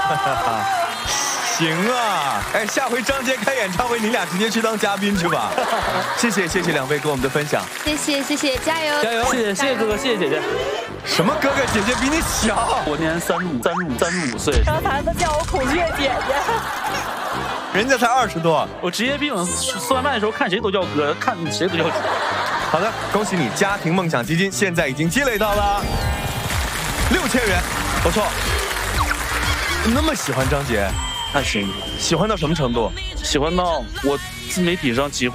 行啊，哎，下回张杰开演唱会，你俩直接去当嘉宾去吧。谢谢两位给我们的分享， 谢谢，加油加油！谢谢哥哥，谢谢姐姐。 什么哥哥姐姐比你小？ 我今年35岁。 刚才都叫我孔雀姐姐。 人家才20多。 我职业病，送外卖的时候看谁都叫哥，看谁都叫姐。 好的，恭喜你，家庭梦想基金现在已经积累到了6000元，不错。那么喜欢张杰？ 还行， 喜欢到什么程度？ 喜欢到我自媒体上几乎